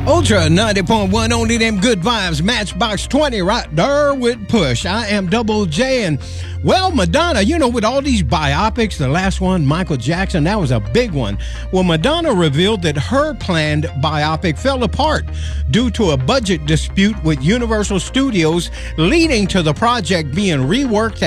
Ultra 90.1, only them good vibes. Matchbox 20 right there with Push. I am Double J. And, well, Madonna, with all these biopics, the last one, Michael Jackson, that was a big one. Well, Madonna revealed that her planned biopic fell apart due to a budget dispute with Universal Studios, leading to the project being reworked